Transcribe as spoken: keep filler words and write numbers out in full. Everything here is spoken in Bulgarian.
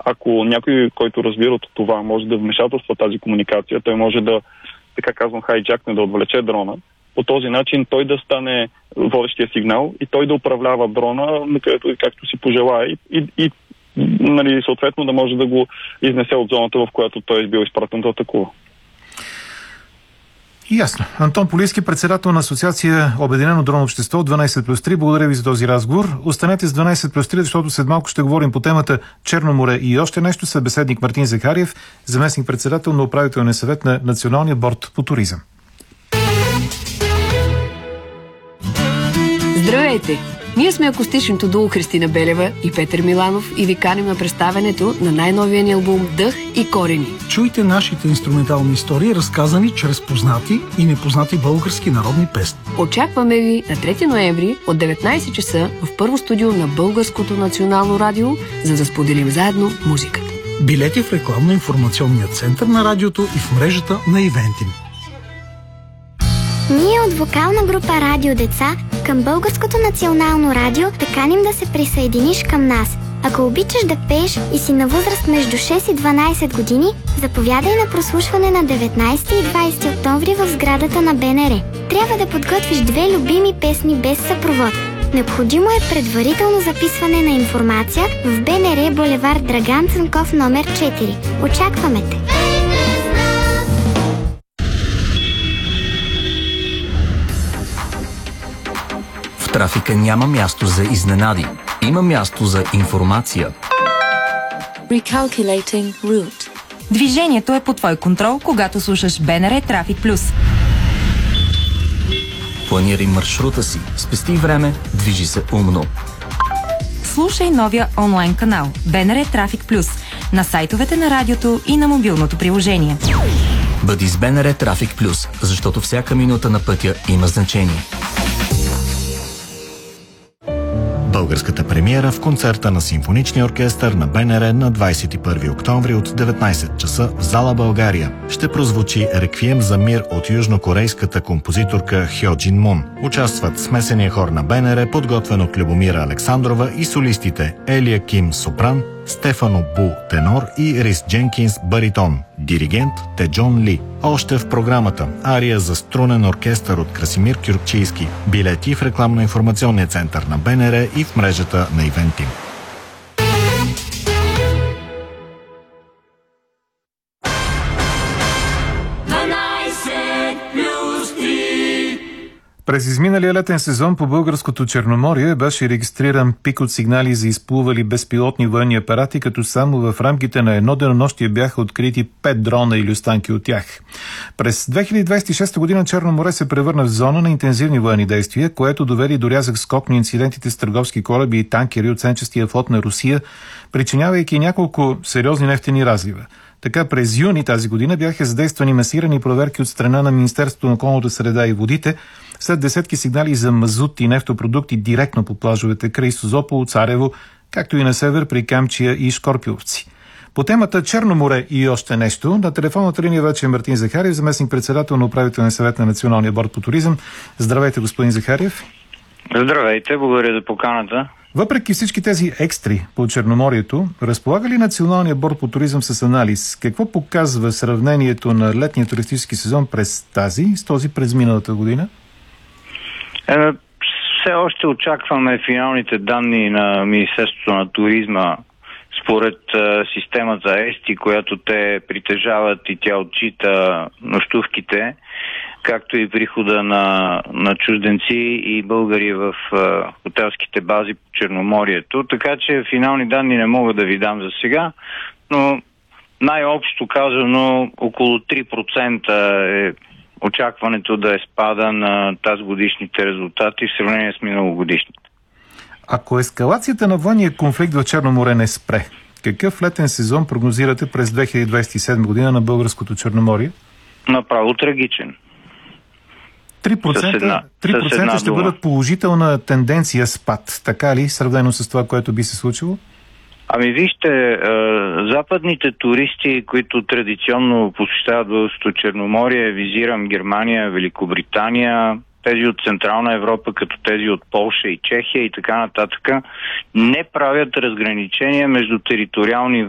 ако някой, който разбира от това, може да вмешателства тази комуникация, той може да, така казвам, хайджакне, да отвлече дрона. По този начин той да стане водещия сигнал и той да управлява дрона, където и както си пожелае и, и, и нали, съответно да може да го изнесе от зоната, в която той е бил изпратен да атакува. Ясно. Антон Полийски, председател на Асоциация Обединено дронно общество дванайсет плюс три. Благодаря ви за този разговор. Останете с дванайсет плюс три, защото след малко ще говорим по темата Черно море и още нещо. Събеседник Мартин Захариев, заместник председател на управителния съвет на Националния борд по туризъм. Здравейте! Ние сме акустичното дуо Христина Белева и Петър Миланов и ви каним на представянето на най-новия ни албум Дъх и корени. Чуйте нашите инструментални истории, разказани чрез познати и непознати български народни песни. Очакваме ви на трети ноември от деветнайсет часа в първо студио на Българското национално радио, за да споделим заедно музиката. Билети в рекламно-информационния център на радиото и в мрежата на Ивентим. Ние от вокална група Радио Деца към Българското национално радио те каним да се присъединиш към нас. Ако обичаш да пееш и си на възраст между шест и дванайсет години, заповядай на прослушване на деветнайсети и двайсети октомври в сградата на Б Н Р. Трябва да подготвиш две любими песни без съпровод. Необходимо е предварително записване на информация в Б Н Р булевард Драган Цанков номер четири. Очакваме те! В трафика няма място за изненади. Има място за информация. Recalculating route. Движението е под твой контрол, когато слушаш Б Н Р Трафик Плюс. Планирай маршрута си, спести време, движи се умно. Слушай новия онлайн канал Б Н Р Трафик Плюс на сайтовете на радиото и на мобилното приложение. Бъди с Б Н Р Трафик Плюс, защото всяка минута на пътя има значение. Българската премиера в концерта на Симфоничния оркестър на Б Н Р на двайсет и първи октомври от деветнайсет часа в зала България. Ще прозвучи Реквием за мир от южнокорейската композиторка Хьо Джин Мун. Участват смесения хор на Б Н Р, подготвен от Любомира Александрова, и солистите Елия Ким сопран, Стефано Бу тенор и Рис Дженкинс баритон. Диригент Теджон Ли. Още в програмата ария за струнен оркестър от Красимир Кюркчийски. Билети в рекламно-информационния център на Б Н Р и в мрежата на Ивентим. През изминалия летен сезон по българското Черноморие беше регистриран пик от сигнали за изплували безпилотни военни апарати, като само в рамките на едно денонощие бяха открити пет дрона или останки от тях. През две хиляди двайсет и шеста година Черно море се превърна в зона на интензивни военни действия, което доведе до рязък скок на инцидентите с търговски кораби и танкери от сенчестия флот на Русия, причинявайки няколко сериозни нефтени разлива. Така през юни тази година бяха задействани масирани проверки от страна на Министерството на околната среда и водите след десетки сигнали за мазут и нефтопродукти директно по плажовете край Созопол, Царево, както и на север при Камчия и Шкорпиловци. По темата Черно море и още нещо, на телефонната линия вече е Мартин Захариев, заместник председател на управителния съвет на Националния борд по туризъм. Здравейте, господин Захариев. Здравейте, благодаря за поканата. Въпреки всички тези екстри по Черноморието, разполага ли Националния борд по туризъм с анализ? Какво показва сравнението на летния туристически сезон през тази с този през миналата година? Е, все още очакваме финалните данни на Министерството на туризма според е, системата ЕСТИ, която те притежават и тя отчита нощувките, както и прихода на, на чужденци и българи в е, хотелските бази по Черноморието. Така че финални данни не мога да ви дам за сега, но най-общо казано около три процента е очакването да е спада на тази годишните резултати в сравнение с миналогодишните. Ако ескалацията на военния конфликт в Черно море не спре, какъв летен сезон прогнозирате през две хиляди двайсет и седма година на българското Черноморие? Направо трагичен. три процента, една, три процента ще бъдат положителна тенденция спад, така ли, сравнено с това, което би се случило? Ами вижте, е, западните туристи, които традиционно посещават българското Черноморие, визирам Германия, Великобритания, тези от Централна Европа, като тези от Полша и Чехия и така нататък, не правят разграничения между териториални